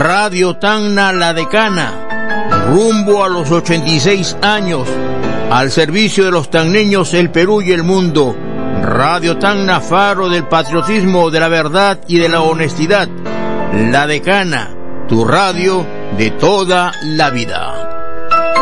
Radio Tacna La Decana, rumbo a los 86 años, al servicio de los tacneños, el Perú y el mundo. Radio Tacna, faro del patriotismo, de la verdad y de la honestidad. La Decana, tu radio de toda la vida.